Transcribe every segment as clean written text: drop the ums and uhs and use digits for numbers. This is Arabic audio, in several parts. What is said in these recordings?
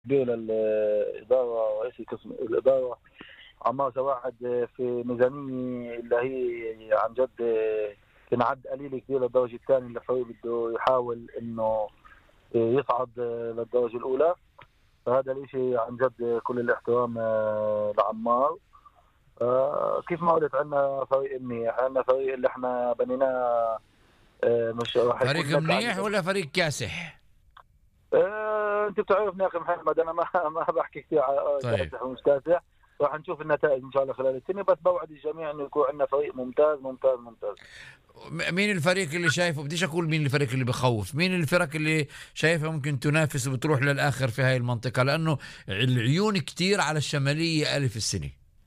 كبير للإدارة، رئيس قسم الإدارة عمار سواعد في ميزانية اللي هي عن جد تنعد قليل كبير للدرجة الثانية. اللي الفريق بده يحاول إنه يصعد للدرجة الأولى. فهذا الإشي عن جد كل الاحترام لعمار. كيف ما قلت عندنا فريق منيح، عندنا فريق اللي احنا بنيناه مش راح يكون فريق لك منيح عليه. ولا فريق كاسح؟ انت بتعرفني يا اخي محمد، انا ما بحكي كثير على طيب، كاسح ومش كاسح. راح نشوف النتائج ان شاء الله خلال السنه، بس بوعد الجميع انه يكون عندنا فريق ممتاز ممتاز ممتاز. مين الفريق اللي شايفه؟ بديش اقول مين الفريق اللي بخوف، مين الفرق اللي شايفها ممكن تنافس وبتروح للاخر في هاي المنطقه؟ لانه العيون كتير على الشماليه الف السنه.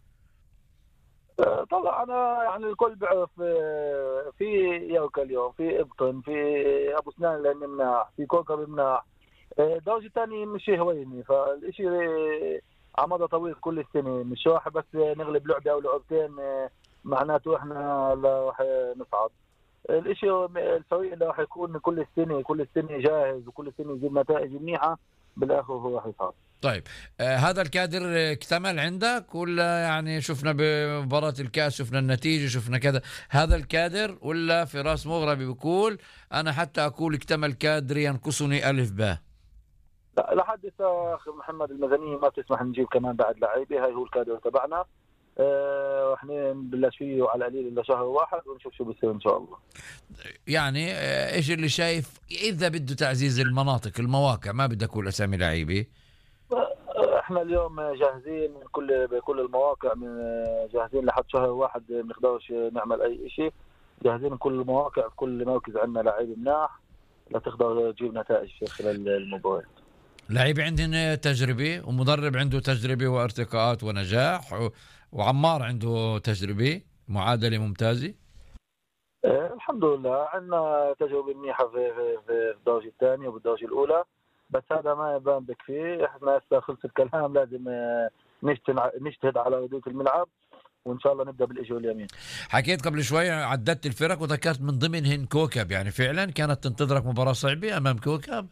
طبعا انا يعني الكل بيعرف في يوكا اليوم، في ابطن، في ابو سنان لان مناح، في كوكب مناح. الدرجه الثانيه مش هويني، فالشيء على مدى طويل كل السنه، مش راح بس نغلب لعبه او لعبتين معناته احنا راح نصعد. الاشي الفريق اللي راح يكون كل السنه جاهز وكل السنه يجيب نتائج منيحه بالاخر هو راح يصعد. طيب، هذا الكادر اكتمل عندك ولا يعني شفنا بمباراة الكاس شفنا النتيجة شفنا كذا؟ هذا الكادر ولا فراس مغربي بيقول أنا حتى أقول اكتمل كادري ينقصني ألف باء؟ لا لحد هسه اخي محمد الميزانيه ما بتسمح نجيب كمان بعد لعيبه، هاي هو الكادر تبعنا. راح نبلش فيه على القليل الا شهر واحد ونشوف شو بصير ان شاء الله. يعني ايش اللي شايف إذا بده تعزيز المناطق المواقع، ما بدي أقول أسامي لعيبة. احنا اليوم جاهزين من بكل المواقع، من جاهزين لحد شهر واحد ما بنقدرش نعمل اي شيء. جاهزين كل المواقع في كل مركز عندنا لعيب مناح لتقدر تجيب نتائج في خلال المباراه. لعيبة عندهم تجربة ومدرب عنده تجربة وارتقاءات ونجاح وعمار عنده تجربة معادلة ممتازة. الحمد لله عندنا تجربة منيحة في الدرجة الثانية وبالدرجة الأولى، بس هذا ما يبان بكفي. احنا هسه خلص الكلام، لازم نجتهد على ردود الملعب وإن شاء الله نبدأ بالإجوا اليمين. حكيت قبل شوي عددت الفرق وذكرت من ضمنهن كوكب، يعني فعلا كانت تنتظرك مباراة صعبة أمام كوكب.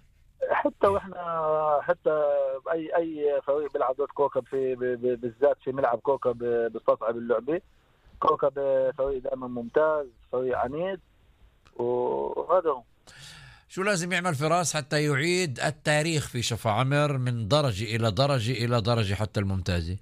حتى أي فريق بيلعب ضد كوكب بالذات في ملعب كوكب بيستصعب اللعبة. كوكب فريق دائما ممتاز، فريق عنيد، وهذا هو. شو لازم يعمل فراس حتى يعيد التاريخ في شفا عمر من درجة إلى درجة إلى درجة حتى الممتازة؟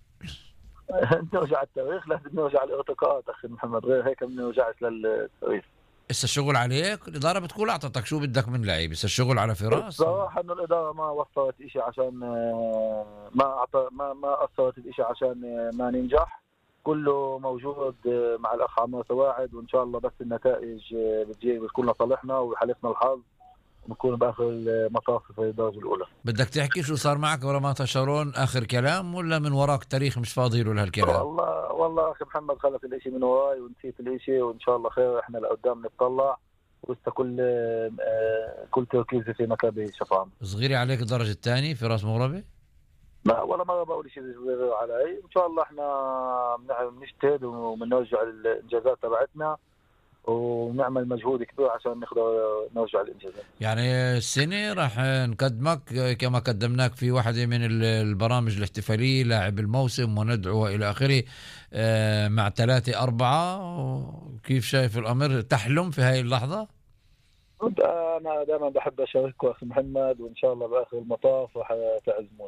نرجع التاريخ، لازم نرجع الارتقاءات اخي محمد، غير هيك ما بنرجعش للتاريخ. إسا الشغل عليك، الإدارة بتقول أعطتك شو بدك من لعيب، إسا الشغل على فراس. بصراحة انه الادارة ما وفرت اشي عشان ما اعطى ما اثرت باشي عشان ما ننجح. كله موجود مع الاخ عمار سواعد، وان شاء الله بس النتائج بتجي بتكون لصالحنا وحالفنا الحظ ونكون باخر المطاف في الدرجة الاولى. بدك تحكي شو صار معك ورا ما شارون آخر كلام، ولا من وراك تاريخ مش فاضي له لهالكلام؟ والله اخي محمد خلص الاشي من وراي ونسيت الاشي، وان شاء الله خير. احنا لقدام نتطلع ولسه كل تركيزي في مكابي شفاعة. صغيري عليك الدرجة الثانية في راس مغربي؟ لا ولا مرة بقول شيء علي. ان شاء الله احنا بنجتهد وبنرجع الانجازات تبعتنا ونعمل مجهود كبير عشان نقدر نرجع الانجازات. يعني السنة راح نقدمك كما قدمناك في واحدة من البرامج الاحتفالية لاعب الموسم وندعو إلى آخره، مع 3-4. كيف شايف الأمر؟ تحلم في هاي اللحظة؟ انا دائما بحب اشارككم اخي محمد، وان شاء الله باخر المطاف راح تعزموني.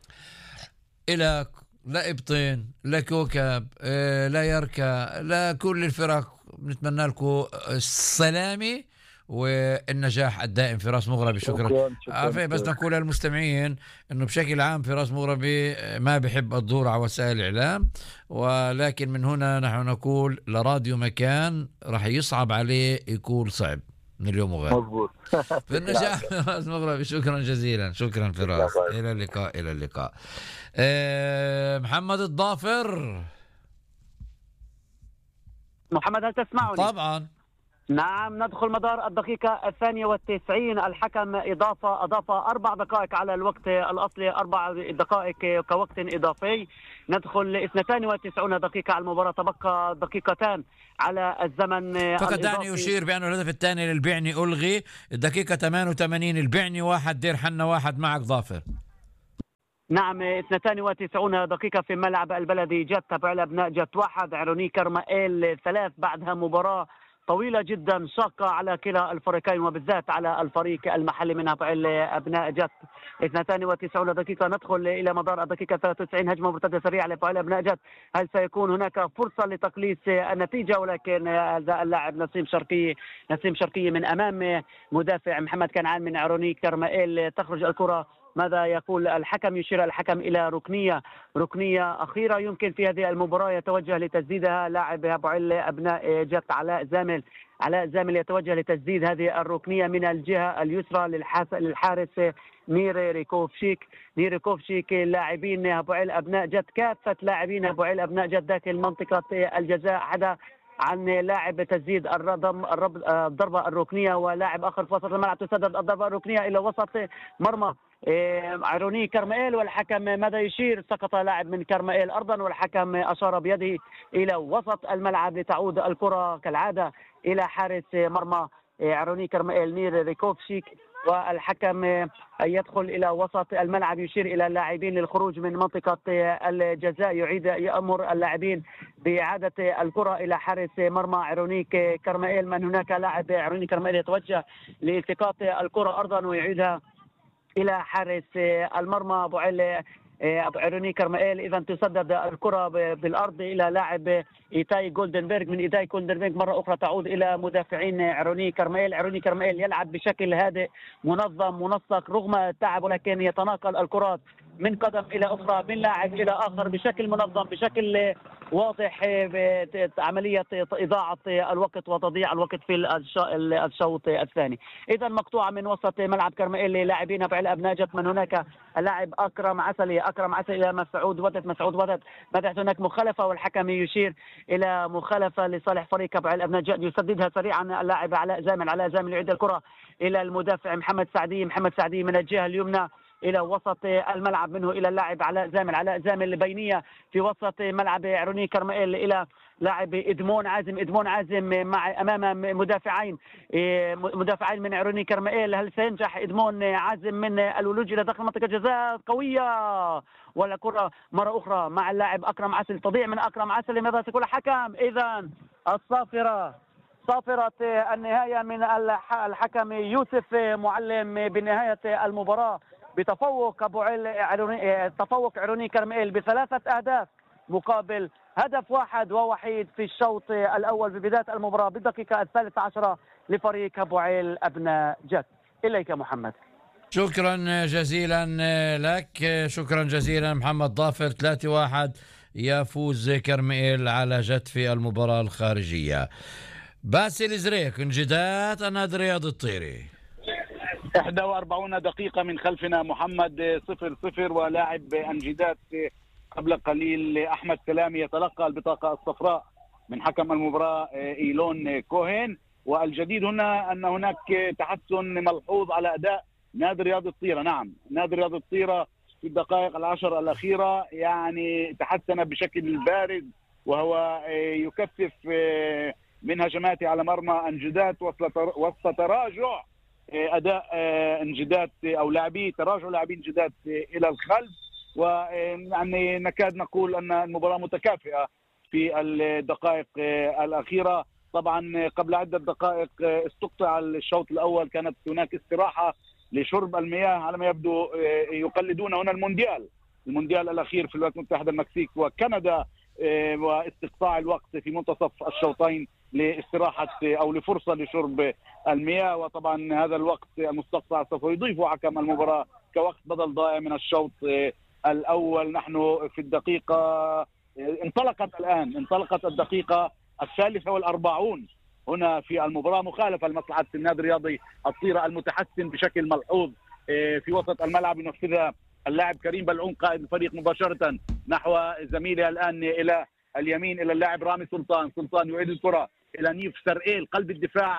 إلك لا إبطين لا كوكب لا يركا لا كل الفرق، بنتمنى لكم السلامة والنجاح الدائم في راس مغربي. شكرا. عافية. بس نقول للمستمعين انه بشكل عام في راس مغربي ما بحب الظهور على وسائل الاعلام، ولكن من هنا نحن نقول لراديو مكان راح يصعب عليه يكون صعب من اليوم وغيره. مضبوط. في النجاح راس مغربي. شكرا جزيلا. شكرا فراس. الى اللقاء. الى اللقاء. محمد الضافر. محمد هل تسمعني؟ طبعا. نعم، ندخل مدار الدقيقة 92. الحكم أضاف 4 دقائق على الوقت الأصلي، 4 دقائق كوقت إضافي. ندخل 92 دقيقة على المباراة، تبقى دقيقتان على الزمن. فقط دعني أشير بأن الهدف الثاني للبعني ألغي. الدقيقة 88 البعني 1 دير حنا 1 معك ظافر. نعم 92 دقيقة في ملعب البلدي جت تبع الأبناء جت 1 عيروني كرمائيل 3 بعدها مباراة طويلة جدا شاقة على كلا الفريقين وبالذات على الفريق المحلي من تبع الأبناء جت 92 دقيقة. ندخل إلى مدار الدقيقة 93 هجمة مرتدة سريعة لتبع الأبناء جت. هل سيكون هناك فرصة لتقليص النتيجة؟ ولكن هذا اللاعب نسيم شرقي من أمام مدافع محمد كنعان من عيروني كرمائيل تخرج الكرة. ماذا يقول الحكم؟ يشير الحكم إلى ركنية أخيرة يمكن في هذه المباراة يتوجه لتسديدها لاعب أبو علي أبناء جت علاء زامل يتوجه لتسديد هذه الركنية من الجهة اليسرى للحارس نير ريكوفشيك. لاعبين أبو علي أبناء جت كافة لاعبين أبو علي أبناء جت داخل منطقة الجزاء، حدا عن لاعب تسديد الضربة الركنية ولاعب آخر في وسط الملعب تسدد الضربة الركنية إلى وسط مرمى عيروني كرمائيل. والحكم ماذا يشير؟ سقط لاعب من كرمائيل أرضا والحكم أشار بيده إلى وسط الملعب لتعود الكرة كالعادة إلى حارس مرمى عيروني كرمائيل نير ريكوفشيك. والحكم يدخل إلى وسط الملعب يشير إلى اللاعبين للخروج من منطقة الجزاء، يأمر اللاعبين بإعادة الكرة إلى حارس مرمى عيروني كرمائيل. من هناك لاعب عيروني كرمائيل يتوجه لالتقاط الكرة أرضا ويعيدها إلى حارس المرمى أبو علي عيروني كرمائيل. إذا تسدد الكرة بالأرض إلى لاعب إيتاي جولدنبرغ من إيتاي جولدنبرغ مرة أخرى تعود إلى مدافعين عيروني كرمائيل يلعب بشكل هادئ منظم منسق رغم التعب، ولكن يتناقل الكرات من قدم إلى أخرى من لاعب إلى آخر بشكل منظم بشكل واضح، عملية إضاعة الوقت وتضييع الوقت في الشوط الثاني. إذا مقطوعة من وسط ملعب كرمائيل لاعبين أبو علي أبناء جت. من هناك اللاعب أكرم عسلي إلى مسعود ودد بدأت هناك مخالفة والحكم يشير إلى مخالفة لصالح فريق أبو علي أبناء جت. يسددها سريعا اللاعب علاء زامل يعيد الكرة إلى المدافع محمد سعدي من الجهة اليمنى إلى وسط الملعب، منه إلى اللاعب علاء زامل بينية في وسط ملعب عيروني كرمائيل إلى لاعب إدمون عازم مع أمام مدافعين من عيروني كرمائيل. هل سينجح إدمون عازم من الولوج إلى داخل منطقة الجزاء؟ قوية ولا كرة مرة أخرى مع اللاعب أكرم عسل، تضيع من أكرم عسل. ماذا سيقول الحكم؟ إذا صافرة النهاية من الحكم يوسف معلم بنهاية المباراة بتفوق تفوق عيروني كرمائيل ب3 أهداف مقابل هدف واحد ووحيد في الشوط الأول ببداية المباراة بالدقيقة 13 لفريق أبو علي أبناء جت. إليك محمد. شكرا جزيلا لك، شكرا جزيلا محمد ظافر. 3-1 يفوز كرمائيل على جت في المباراة الخارجية. باسل زريك انجداد النادي الرياضي الطيري. 41 دقيقة من خلفنا محمد 0-0 ولاعب انجداد قبل قليل أحمد سلامي يتلقى البطاقة الصفراء من حكم المباراة إيلون كوهين. والجديد هنا أن هناك تحسن ملحوظ على أداء نادي رياض الطيرة. نعم نادي رياض الطيرة في الدقائق 10 الأخيرة يعني تحسن بشكل بارز وهو يكثف من هجماته على مرمى انجداد وسط تراجع أداء انجداد أو تراجع لاعبي انجداد إلى الخلف. ويعني نكاد نقول أن المباراة متكافئة في الدقائق الأخيرة. طبعا قبل عدة دقائق استقطع الشوط الأول، كانت هناك استراحة لشرب المياه على ما يبدو. يقلدون هنا المونديال الأخير في الولايات المتحدة المكسيك وكندا، واستقطاع الوقت في منتصف الشوطين لاستراحة أو لفرصة لشرب المياه. وطبعا هذا الوقت المستقطع سوف يضيفه حكم المباراة كوقت بدل ضائع من الشوط الأول. نحن في الدقيقة انطلقت الدقيقة 43 هنا في المباراة. مخالفة لمصلحة النادي الرياضي الطيرة المتحسن بشكل ملحوظ في وسط الملعب، ينفذها اللاعب كريم بلعون قائد الفريق مباشرة نحو زميله الآن إلى اليمين إلى اللاعب رامي سلطان يعيد الكرة إلى نيف سرئيل قلب الدفاع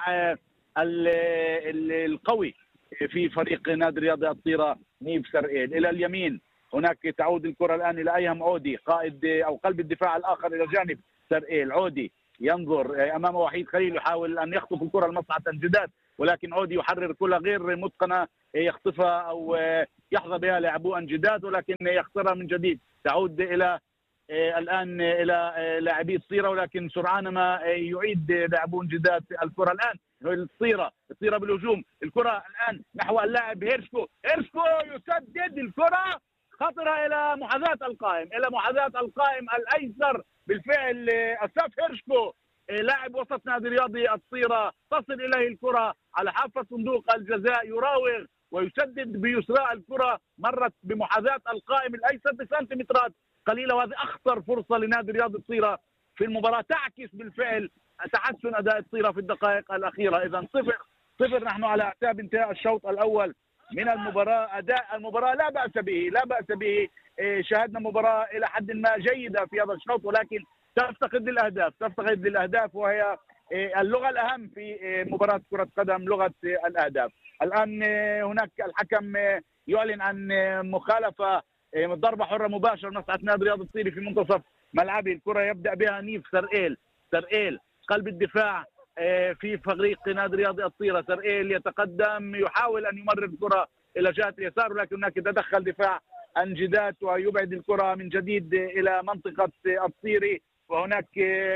القوي في فريق نادي رياضي الطيرة. نيف سرئيل إلى اليمين، هناك تعود الكرة الآن إلى أيهم عودي قائد أو قلب الدفاع الآخر إلى جانب سرئيل. عودي ينظر أمامه وحيد خليل يحاول أن يخطف الكرة لمصلحة انجداد، ولكن عودي يحرر كرة غير متقنة يخطفها أو يحظى بها لاعبو أنجدات، ولكن يخسرها من جديد. تعود إلى الآن إلى لاعبي الصيرة، ولكن سرعان ما يعيد لاعبو أنجدات الكرة. الآن الصيرة بالهجوم، الكرة الآن نحو اللاعب هيرشكو يسدد الكرة خطرة إلى محاذاة القائم الأيسر بالفعل أساف هيرشكو لاعب وسط نادي رياضي الصيرة. تصل إليه الكرة على حافة صندوق الجزاء، يراوغ ويسدد بيسراء. الكرة مرت بمحاذاة القائم الأيسر بسنتيمترات قليلة، وهذه أخطر فرصة لنادي رياضي الصيرة في المباراة، تعكس بالفعل تحسن أداء الصيرة في الدقائق الأخيرة. إذا 0-0 نحن على أعتاب انتهاء الشوط الأول من المباراة. أداء المباراة لا بأس به. شاهدنا مباراة إلى حد ما جيدة في هذا الشوط، ولكن تفتقد للأهداف، وهي اللغة الأهم في مباراة كرة قدم، لغة الأهداف. الآن هناك الحكم يعلن عن مخالفة، ضربة حرة مباشرة مصلحة نادي رياض الصيري في منتصف ملعبه. الكرة يبدأ بها نيف سرئيل قلب الدفاع في فريق نادي رياضي الصيرة. سرئيل يتقدم، يحاول أن يمرر الكرة إلى جهة اليسار، ولكن هناك تدخل دفاع أنجدات ويبعد الكرة من جديد إلى منطقة الصيري. وهناك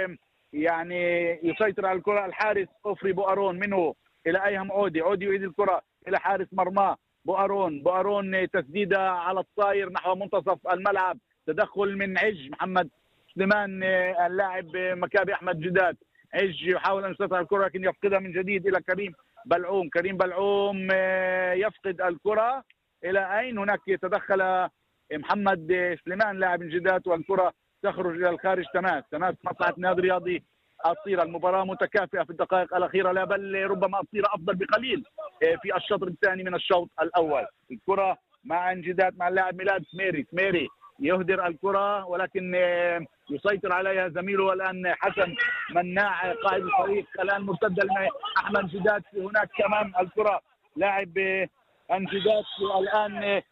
يعني يسيطر على الكرة الحارس أوفري بؤرون، منه إلى أيهم عودي يعيد الكرة إلى حارس مرمى بؤرون تسديدة على الطاير نحو منتصف الملعب. تدخل من محمد سليمان اللاعب مكابي أحمد جداد. يحاول أن يسيطر على الكرة لكن يفقدها من جديد إلى كريم بلعوم يفقد الكرة إلى أين؟ هناك يتدخل محمد سليمان لاعب جداد، والكرة تخرج إلى الخارج. تماس مصلحة نادي رياضي الصيرة. المباراة متكافئة في الدقائق الأخيرة، لا بل ربما الصيرة أفضل بقليل في الشوط الثاني من الشوط الأول. الكرة مع انجداد مع اللاعب ميلاد سميري يهدر الكرة، ولكن يسيطر عليها زميله الآن حسن مناع قائد الفريق. الآن مرتدة أحمد جداد. هناك كمان الكرة لاعب انجداد الآن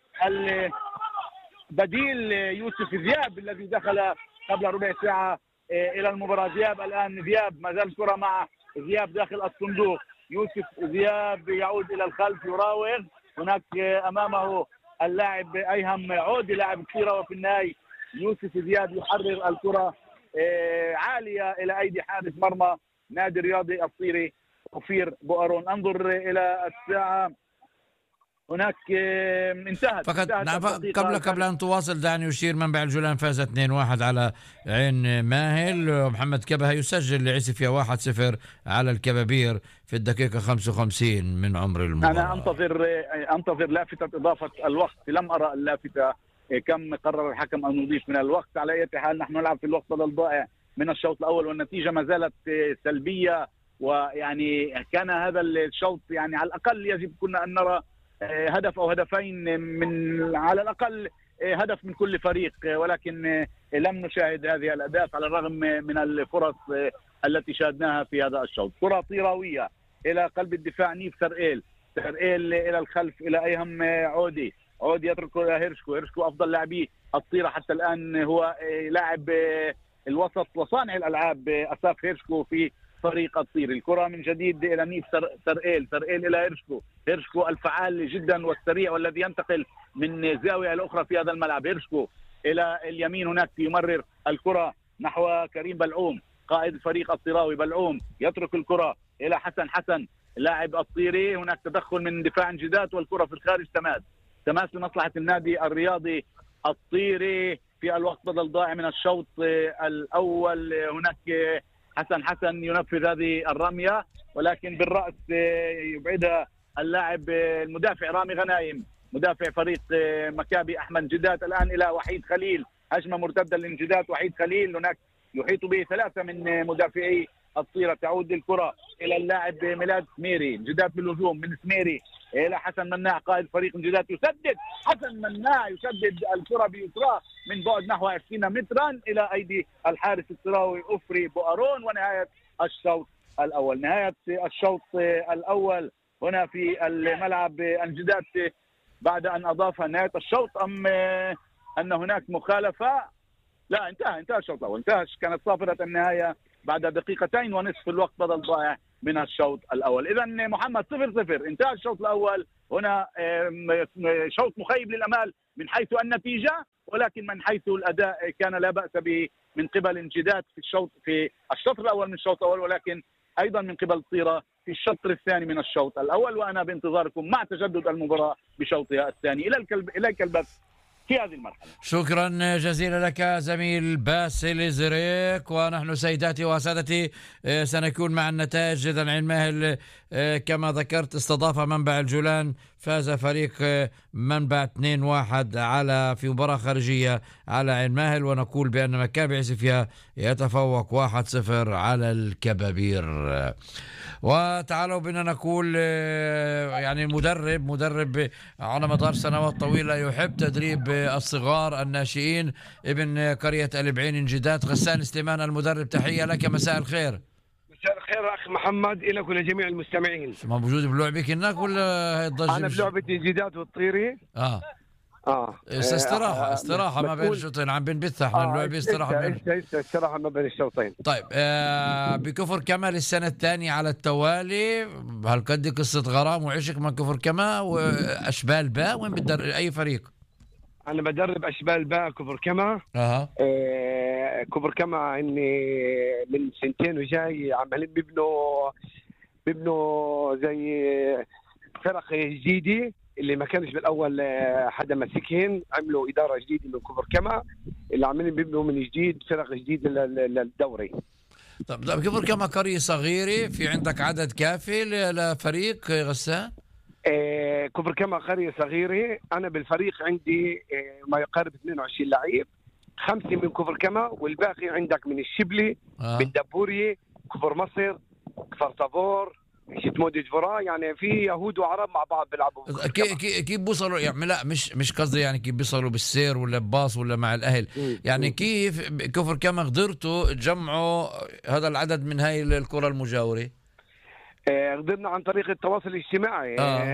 البديل يوسف ذياب الذي دخل قبل ربع ساعة إلى المباراة. ذياب ما زال الكرة مع ذياب داخل الصندوق. يوسف ذياب يعود إلى الخلف يراوغ. هناك أمامه اللاعب أيهم عودي لاعب الصيرة، وفي النهاية يوسف ذياب يحرر الكرة عالية إلى أيدي حارس مرمى نادي رياضي الصيري أوفير بؤرون. انظر إلى الساعة، هناك انتهت فقط قبل أن تواصل دعني أشير منبع الجولان فاز 2-1 على عين ماهل، ومحمد كبهة يسجل لعسفية 1-0 على الكبابير في الدقيقة 55 من عمر المباراة. أنا أنتظر لافتة إضافة الوقت، لم أرى اللافتة كم قرر الحكم أن نضيف من الوقت. على أي حال نحن نلعب في الوقت الضائع من الشوط الأول، والنتيجة ما زالت سلبية، ويعني كان هذا الشوط يعني على الأقل يجب كنا أن نرى هدف أو هدفين، من على الأقل هدف من كل فريق، ولكن لم نشاهد هذه الأهداف على الرغم من الفرص التي شاهدناها في هذا الشوط. كرة طيراوية إلى قلب الدفاع نيف سرئيل إلى الخلف إلى أيهم عودي يترك هيرشكو أفضل لاعبي الصيرة حتى الآن هو لاعب الوسط وصانع الألعاب أساف هيرشكو في فريق الصير. الكرة من جديد إلى نيف سرئيل إلى هيرشكو الفعال جدا والسريع والذي ينتقل من زاوية إلى أخرى في هذا الملعب. هيرشكو إلى اليمين، هناك يمرر الكرة نحو كريم بلعوم قائد الفريق الصيراوي. بلعوم يترك الكرة إلى حسن لاعب الصيري. هناك تدخل من دفاع جداد والكرة في الخارج. تماس لمصلحة النادي الرياضي الصيري في الوقت بدل ضائع من الشوط الأول. هناك حسن ينفذ هذه الرمية، ولكن بالرأس يبعدها اللاعب المدافع رامي غنايم مدافع فريق مكابي أحمد جداد. الآن إلى وحيد خليل، هجمة مرتدة للجداد. وحيد خليل هناك يحيط به 3 من مدافعي الصيرة. تعود الكرة إلى اللاعب ميلاد سميري. جداد بالهجوم من سميري إلى حسن مناع قائد فريق جداد. يسدد حسن مناع يسدد الكرة بيسرى من بعد نحو 20 مترا إلى أيدي الحارس الصيراوي أوفري بؤرون. ونهاية الشوط الأول هنا في الملعب الجداد بعد أن أضاف نهاية الشوط أم أن هناك مخالفة؟ لا، انتهى الشوط الأول، كانت صافرة النهاية بعد 2.5 دقائق في الوقت بدل ضائع من الشوط الأول. إذا محمد 0-0 انتهى الشوط الأول. هنا شوط مخيب للأمال من حيث النتيجة، ولكن من حيث الأداء كان لا بأس به من قبل انجداد في الشطر الأول من الشوط الأول، ولكن أيضا من قبل طيرة في الشطر الثاني من الشوط الأول. وأنا بانتظاركم مع تجدد المباراة بشوطها الثاني. إليك البث في هذه المرحلة. شكرا جزيلا لك زميل باسل زريك. ونحن سيداتي وسادتي سنكون مع النتائج. إذن عين ماهل كما ذكرت استضاف منبع الجولان، فاز فريق منبع 2-1 في مباراة خارجية على عين ماهل، ونقول بأن مكابي عسفيا يتفوق 1-0 على الكبابير. وتعالوا بنا نقول يعني مدرب على مدار سنوات طويلة يحب تدريب الصغار الناشئين، ابن قرية البعين انجداد، غسان سليمان المدرب، تحية لك، مساء الخير. مساء الخير أخ محمد، إليك ولجميع المستمعين. موجود بلعبك هناك ولا هي الضجة؟ أنا بلعبة انجداد والطيري. استراحة ما بين الشوطين، عم بنبث احنا اللعبة استراحة ما بين الشوطين. طيب بكفر كما للسنة الثانية على التوالي، هل قد قصة غرام وعشق من كفر كما وأشبال باء؟ وين بتدرب أي فريق؟ أنا بدرب أشبال باء كفر كما. كفر كما إني من سنتين وجاي عمالين بيبنوا زي فرق جديدة اللي ما كانش بالاول حدا ماسكهن. عملوا اداره جديده من كفر كما اللي عاملين بيبنوا من جديد فرق جديده للدوري. طب كفر كما قريه صغيره، في عندك عدد كافي لفريق غسان؟ كفر كما قريه صغيره، انا بالفريق عندي ما يقارب 22 لعيب، 5 من كفر كما والباقي عندك من الشبلي، من دبوريه، كفر مصر، كفر طابور، شتمودي جفرا، يعني في يهود وعرب مع بعض بيلعبوا. كيف بوصلوا يعني؟ لا مش قصدي يعني كيف بيصلوا بالسير ولا بباص ولا مع الاهل، يعني كيف كفر كما قدرتوا تجمعوا هذا العدد من هاي القرى المجاوره؟ قدرنا عن طريق التواصل الاجتماعي.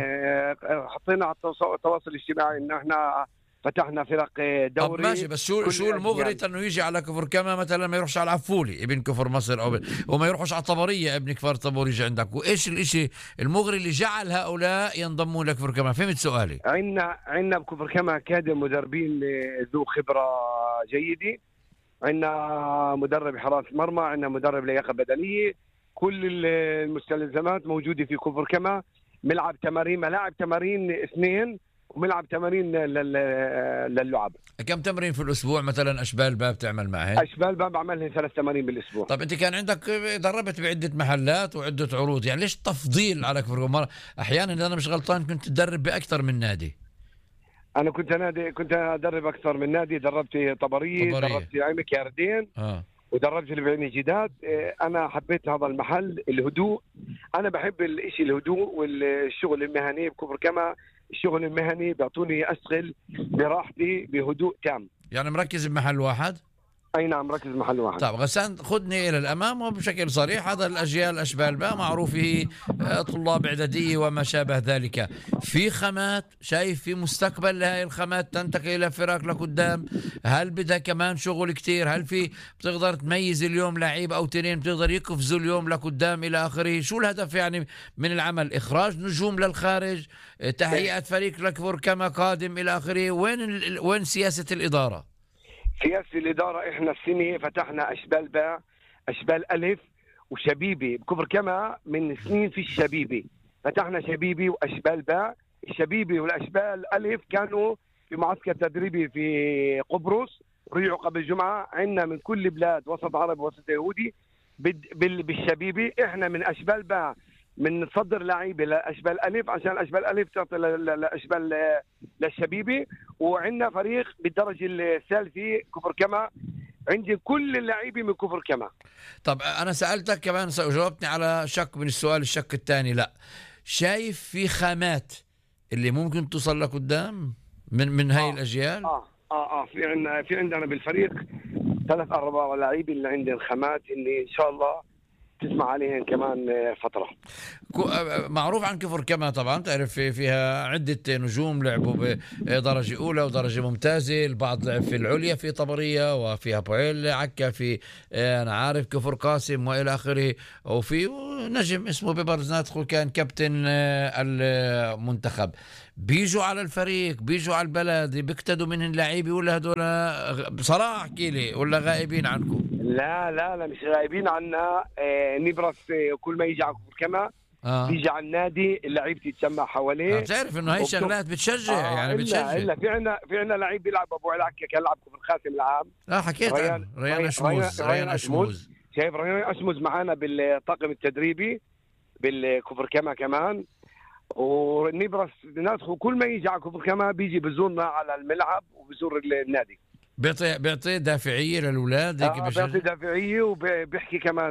حطينا على التواصل الاجتماعي ان احنا فتحنا فرق دوري. طب ماشي، بس شو المغري انه يجي على كفر كما مثلا ما يروحش على العفولي ابن كفر مصر وما يروحش على الطبريه ابن كفر طابور يجي عندك؟ وايش الاشي المغري اللي جعل هؤلاء ينضمون لكفر كما؟ فهمت سؤالي؟ عندنا بكفر كما كادر مدربين ذو خبره جيده، عندنا مدرب حراس مرمى، عندنا مدرب لياقه بدنيه، كل المستلزمات موجوده في كفر كما. ملعب تمارين 2 وملعب تمارين للعب. كم تمرين في الاسبوع مثلا اشبال باب تعمل معها؟ اشبال باب بعملها 3 تمارين بالاسبوع. طب انت كان عندك دربت بعده محلات وعده عروض، يعني ليش تفضيل على كفر؟ احيانا اذا انا مش غلطان كنت تدرب باكثر من نادي. انا كنت ادرب اكثر من نادي، دربت طبريه. دربت عمك ياردين ودربت البعين جداد. انا حبيت هذا المحل، الهدوء، انا بحب الاشي الهدوء والشغل المهني بكفر كما. الشغل المهني بيعطوني أشتغل براحتي بهدوء تام. يعني مركز بمحل واحد؟ أي نعم، مركز بمحل واحد. طيب غسان خذني إلى الأمام وبشكل صريح. هذا الأجيال أشبال باء معروف هي طلاب إعدادية وما شابه ذلك، في خامات شايف في مستقبل لهذه الخامات تنتقل إلى فرق لقدام؟ هل بدها كمان شغل كتير؟ هل في بتقدر تميز اليوم لعيب أو 2 بتقدر يقفزوا اليوم لقدام إلى آخره؟ شو الهدف يعني من العمل؟ إخراج نجوم للخارج، تهيئة فريق لكفر كما قادم إلى آخره؟ وين سياسة الإدارة؟ سياسة الإدارة إحنا السنة فتحنا أشبال باء، أشبال ألف وشبيبي بكفر كما. من سنين في الشبيبي فتحنا شبيبي وأشبال باء. الشبيبي والأشبال ألف كانوا في معسكر تدريبي في قبرص، رجعوا قبل جمعة. عندنا من كل بلاد وسط عربي وسط يهودي بالشبيبي. إحنا من أشبال باء من نصدر لعيبه لاشبال الف عشان اشبال الف تعطي لاشبال للشبيبي. وعندنا فريق بالدرجه الثالثه كفر كما، عندي كل اللعيبه من كفر كما. طب انا سالتك كمان جاوبتني على شق من السؤال، الشق الثاني لا شايف في خامات اللي ممكن توصل لقدام من هاي الاجيال؟ في عندنا بالفريق 3-4 لعيبه اللي عندهم خامات اللي ان شاء الله تسمع عليهم كمان فترة. معروف عن كفر كما طبعا تعرف فيها عدة نجوم لعبوا بدرجة أولى ودرجة ممتازة، البعض لعب في العليا في طبرية، وفيها بوعيل عكا في أنا عارف كفر قاسم وإلى آخره، وفي نجم اسمه ببرز نادخل كان كابتن المنتخب. بيجوا على الفريق، بيجوا على البلد، بيقتدوا منهم لعيبة ولا هدول بصراحة احكي لي ولا غائبين عنكم؟ لا مش غايبين عنا. نبرس كل ما يجي على كفر كما بيجي على النادي اللعيب تتجمع حواليه. بتعرف انه هي شغلات بتشجع يعني بتشجع. الا في عندنا لعيب بيلعب ابو العكا كان لعب كفر خاسم العام. حكيت ريان أشموز. شايف ريان أشموز معنا بالطاقم التدريبي بالكفر كما كمان. ونبرس ندخل كل ما يجي على كفر كما بيجي بزورنا على الملعب وبزور النادي. بيعطي دافعية للأولاد. بيعطي دافعية وبيحكي كمان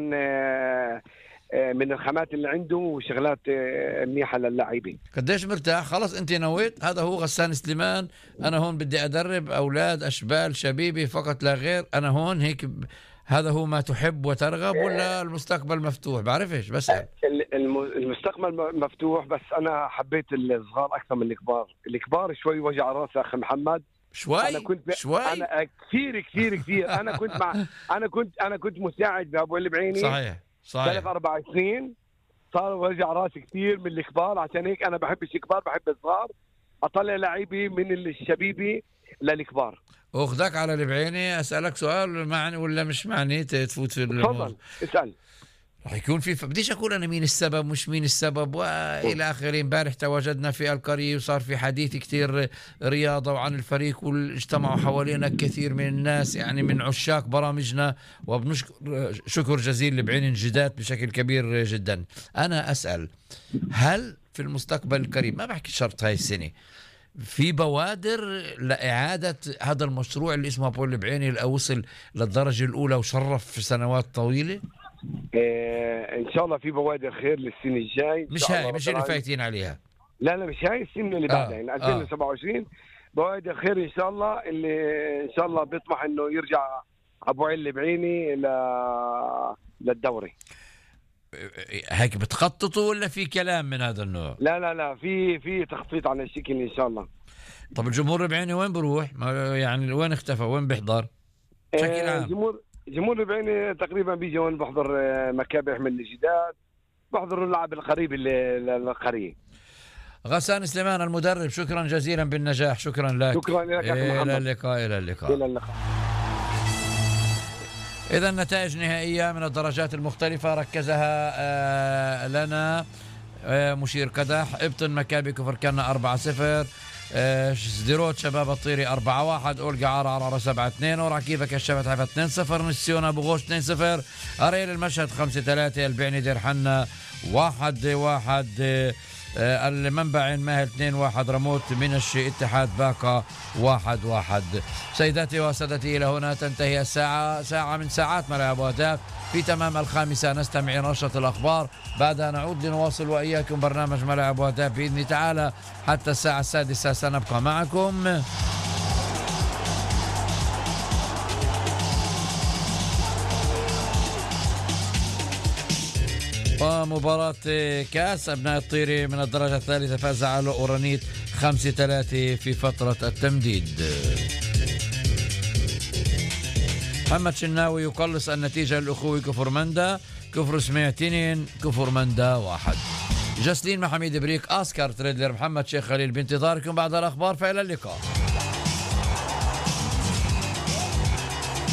من الخامات اللي عنده وشغلات منيحة للاعبين. قديش مرتاح؟ خلص انت نويت هذا هو غسان سليمان، انا هون بدي ادرب اولاد اشبال شبيبي فقط لا غير، انا هون هيك هذا هو ما تحب وترغب ولا المستقبل مفتوح؟ بعرفش بس المستقبل مفتوح، بس انا حبيت الصغار اكثر من الكبار شوي وجع راسي اخي محمد. شوي انا كثير انا كنت مساعد بابو اللي بعيني صحيح 3-4 سنين، صار وجع راسي كثير من الكبار، عشان هيك انا بحبش الكبار، بحب الصغار، اطلع لعيبي من الشبيبي للكبار. اخذك على اللي بعيني اسالك سؤال معني ولا مش معني تفوت في تفضل اسال. رح يكون في بديش اقول انا مين السبب مش مين السبب والى اخره. امبارح تواجدنا في القرية وصار في حديث كثير رياضه وعن الفريق، واجتمعوا حوالينا كثير من الناس يعني من عشاق برامجنا، وبنشكر شكر جزيل لبعين الجدات بشكل كبير جدا. انا اسال هل في المستقبل القريب، ما بحكي شرط هاي السنه، في بوادر لإعادة هذا المشروع اللي اسمه أبو البعيني اللي وصل للدرجة الأولى وشرف في سنوات طويلة؟ إن شاء الله في بوادر خير للسنة الجاي. مش هاي مش اللي فايتين عليها. لا مش هاي السنة اللي بعدها يعني 2027 بوادر خير إن شاء الله، اللي إن شاء الله بيطمح إنه يرجع أبو علي بعيني للدوري. هيك بتخططوا ولا في كلام من هذا النوع؟ لا في تخطيط على الشكل ان شاء الله. طب الجمهور بعيني وين بروح؟ يعني وين اختفى؟ وين بيحضر؟ بشكل عام جمهور بعيني تقريبا بيجي وين بحضر مكابح من الجداد، بحضر اللعب القريب للقرية. غسان سليمان المدرب، شكرا جزيلا بالنجاح. شكرا لك. شكرا لك إلى اللقاء. إذا نتائج نهائية من الدرجات المختلفة ركزها لنا مشير قدح. ابطن مكابي كفر كنا 4-0، سديروت شباب الطيري 4-1، أولجا عرعر 7-2، وراكيفا كشفت حيفا 2-0، نسيونا بغوش 2-0، أريل المشهد 5-3، البعني دير حنا 1-1، المنبع ماهل 2-1، رموت من الشيء اتحاد باقة 1-1. سيداتي وسادتي إلى هنا تنتهي الساعة، ساعة من ساعات ملعب وهداف. في تمام 5 نستمع نشرة الأخبار، بعدها نعود لنواصل وإياكم برنامج ملعب وهداف بإذن تعالى حتى الساعة 6 سنبقى معكم. ومباراة كاس أبناء الطيري من الدرجة الثالثة فاز على أورانيت 5-3 في فترة التمديد. محمد شناوي يقلص النتيجة للأخوي كفر مندا، كفر سميعتين كفر مندا 1. جسلين محمد بريك، أسكار تريدلر، محمد شيخ خليل، بانتظاركم بعد الأخبار، فإلى اللقاء.